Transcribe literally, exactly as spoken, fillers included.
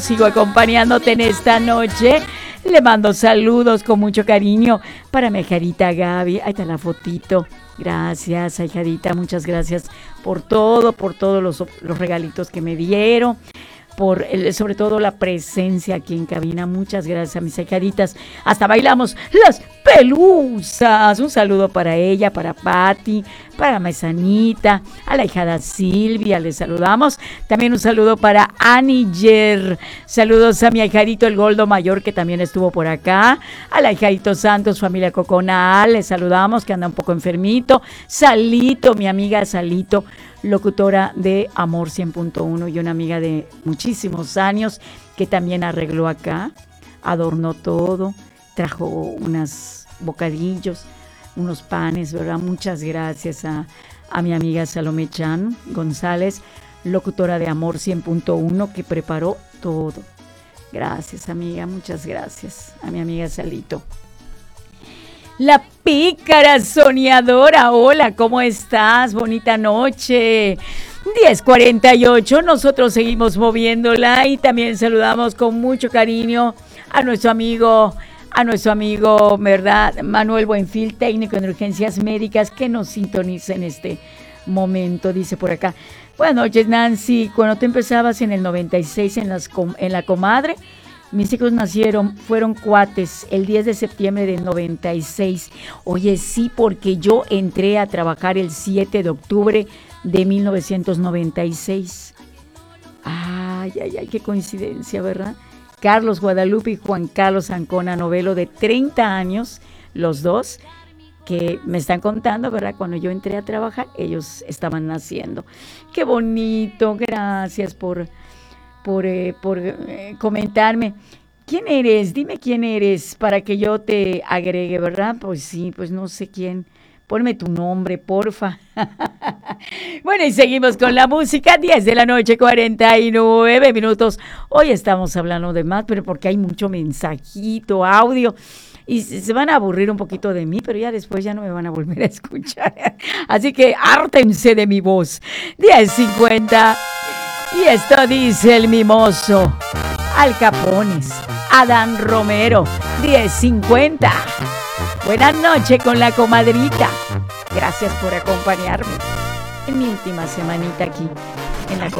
Sigo acompañándote en esta noche. Le mando saludos con mucho cariño para mi hijadita Gaby. Ahí está la fotito. Gracias, hijadita. Muchas gracias por todo, por todos los, los regalitos que me dieron. Por el, sobre todo la presencia aquí en cabina. Muchas gracias a mis hijaditas. Hasta bailamos las pelusas. Un saludo para ella, para Patti, para Mesanita, a la hijada Silvia, les saludamos. También un saludo para Aniger. Saludos a mi hijadito el Goldo Mayor, que también estuvo por acá. A la hijadito Santos, familia Coconal, les saludamos, que anda un poco enfermito. Salito, mi amiga Salito, locutora de Amor cien punto uno y una amiga de muchísimos años que también arregló acá, adornó todo, trajo unos bocadillos, unos panes, ¿verdad? Muchas gracias a, a mi amiga Salomé Chan González, locutora de Amor cien punto uno, que preparó todo. Gracias, amiga, muchas gracias a mi amiga Salito. La pícara soñadora, hola, ¿cómo estás? Bonita noche. diez cuarenta y ocho, nosotros seguimos moviéndola y también saludamos con mucho cariño a nuestro amigo, a nuestro amigo, ¿verdad? Manuel Buenfil, técnico en urgencias médicas, que nos sintoniza en este momento, dice por acá. Buenas noches, Nancy. Cuando tú empezabas en el noventa y seis en, las, en La Comadre, mis hijos nacieron, fueron cuates, el diez de septiembre del noventa y seis. Oye, sí, porque yo entré a trabajar el siete de octubre de mil novecientos noventa y seis. Ay, ay, ay, qué coincidencia, ¿verdad? Carlos Guadalupe y Juan Carlos Ancona Novelo, de treinta años, los dos, que me están contando, ¿verdad? Cuando yo entré a trabajar, ellos estaban naciendo. Qué bonito, gracias por... por, eh, por eh, comentarme. ¿Quién eres? Dime quién eres para que yo te agregue, ¿verdad? Pues sí, pues no sé quién. Ponme tu nombre, porfa. Bueno, y seguimos con la música. diez de la noche, cuarenta y nueve minutos. Hoy estamos hablando de más, pero porque hay mucho mensajito, audio. Y se van a aburrir un poquito de mí, pero ya después ya no me van a volver a escuchar. Así que hártense de mi voz. diez cincuenta. Y esto dice el mimoso. Al Capones, Adán Romero, diez cincuenta. Buenas noches con la comadrita. Gracias por acompañarme en mi última semanita aquí en la comadrita.